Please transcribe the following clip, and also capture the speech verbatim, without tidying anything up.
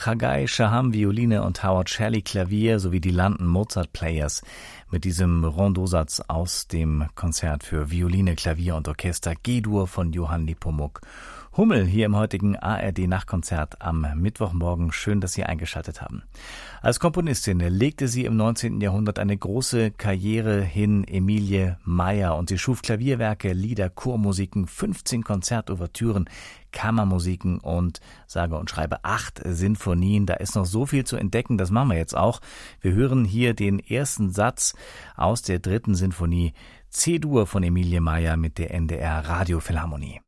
Chagai Shaham Violine und Howard Shelley Klavier sowie die London Mozart Players mit diesem Rondeausatz aus dem Konzert für Violine, Klavier und Orchester G-Dur von Johann Nepomuk Hummel hier im heutigen A R D-Nachtkonzert am Mittwochmorgen. Schön, dass Sie eingeschaltet haben. Als Komponistin legte sie im neunzehnten Jahrhundert eine große Karriere hin, Emilie Meyer, und sie schuf Klavierwerke, Lieder, Chormusiken, fünfzehn Konzertouvertüren, Kammermusiken und sage und schreibe acht Sinfonien. Da ist noch so viel zu entdecken, das machen wir jetzt auch. Wir hören hier den ersten Satz aus der dritten Sinfonie C-Dur von Emilie Meyer mit der N D R Radiophilharmonie.